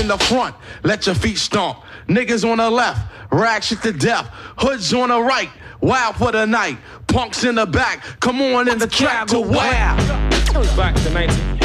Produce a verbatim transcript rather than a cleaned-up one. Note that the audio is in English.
the front, let your feet stomp. Niggas on the left, rag shit to death. Hoods on the right, wild for the night. Punks in the back, come on in the track to wow. Back to nineteen